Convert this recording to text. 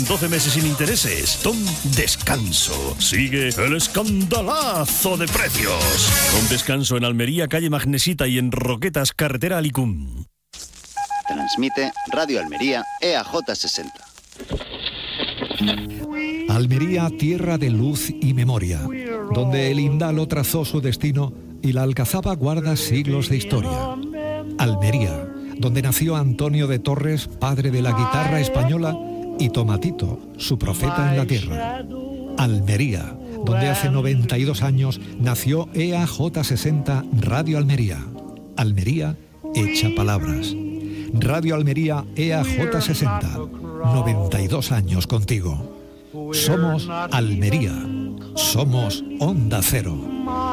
12 meses sin intereses. Tom Descanso. Sigue el escandalazo de precios. Tom Descanso en Almería, calle Magnesita, y en Roquetas, carretera Alicún. Transmite Radio Almería EAJ 60. Almería, tierra de luz y memoria, donde el Indalo trazó su destino y la Alcazaba guarda siglos de historia. Almería, donde nació Antonio de Torres, padre de la guitarra española, y Tomatito, su profeta en la tierra. Almería, donde hace 92 años nació EAJ 60 Radio Almería. Almería hecha palabras. Radio Almería EAJ 60, 92 años contigo. Somos Almería, somos Onda Cero.